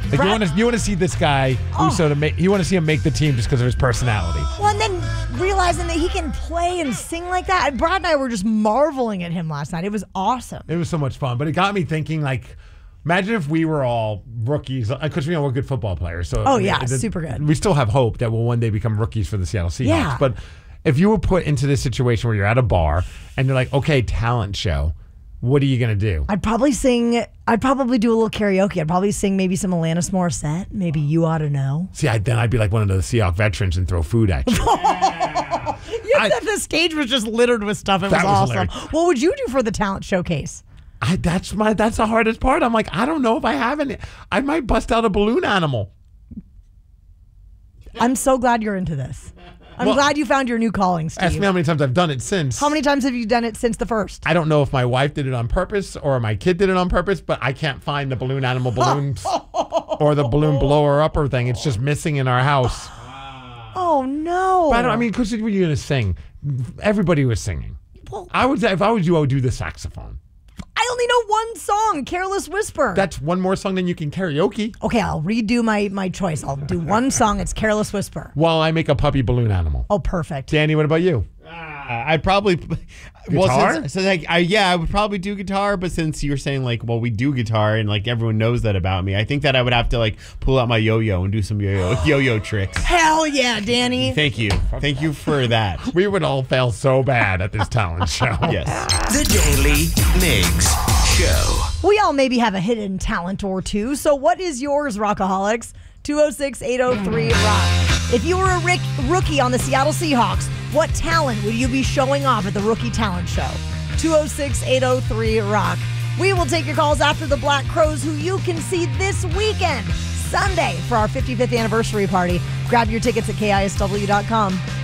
Like you want to see this guy you want to see him make the team just because of his personality. Well, and then realizing that he can play and sing like that. Brad and I were just marveling at him last night. It was awesome. It was so much fun, but it got me thinking, like, imagine if we were all rookies, because we're good football players. So super good. We still have hope that we'll one day become rookies for the Seattle Seahawks. Yeah. But if you were put into this situation where you're at a bar and you're like, okay, talent show, what are you going to do? I'd probably do a little karaoke. I'd probably sing maybe some Alanis Morissette. Maybe You Ought to Know. See, then I'd be like one of the Seahawks veterans and throw food at you. The stage was just littered with stuff. It was awesome. Hilarious. What would you do for the talent showcase? That's the hardest part. I'm like, I don't know if I have any. I might bust out a balloon animal. I'm so glad you're into this. I'm glad you found your new calling, Steve. Ask me how many times I've done it since. How many times have you done it since the first? I don't know if my wife did it on purpose or my kid did it on purpose, but I can't find the balloon animal balloons or the balloon blower upper thing. It's just missing in our house. Oh, no. But because what are you going to sing? Everybody was singing. Well, if I was you, I would do the saxophone. I only know one song, Careless Whisper. That's one more song than you can karaoke. Okay, I'll redo my choice. I'll do one song. It's Careless Whisper. While I make a puppy balloon animal. Oh, perfect. Danny, what about you? I'd probably guitar. I would probably do guitar, but since you're saying we do guitar and everyone knows that about me, I think that I would have to pull out my yo-yo and do some yo-yo tricks. Hell yeah, Danny! Thank you for that. We would all fail so bad at this talent show. Yes. The Daily Migs Show. We all maybe have a hidden talent or two. So what is yours, Rockaholics? 206-803-ROCK. If you were a rookie on the Seattle Seahawks, what talent would you be showing off at the Rookie Talent Show? 206-803-ROCK. We will take your calls after the Black Crowes, who you can see this weekend, Sunday, for our 55th anniversary party. Grab your tickets at KISW.com.